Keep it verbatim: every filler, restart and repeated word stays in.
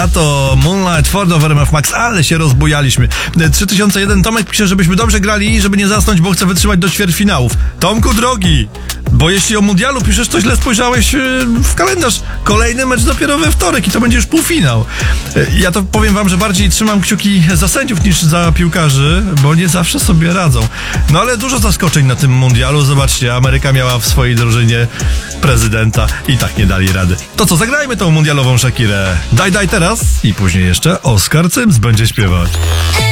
ja to Moonlight, Ford of R M F Max, ale się rozbujaliśmy. trzy tysiące jeden Tomek pisze, żebyśmy dobrze grali i żeby nie zasnąć, bo chce wytrzymać do ćwierćfinałów. Tomku drogi, bo jeśli o mundialu piszesz, to źle spojrzałeś w kalendarz. Kolejny mecz dopiero we wtorek i to będzie już półfinał. Ja to powiem wam, że bardziej trzymam kciuki za sędziów niż za piłkarzy, bo nie zawsze sobie radzą. No ale dużo zaskoczeń na tym mundialu. Zobaczcie, Ameryka miała w swojej drużynie prezydenta i tak nie dali rady. To co, zagrajmy tą mundialową Shakirę. Daj, daj teraz i później jeszcze Oskar Cyms będzie śpiewać.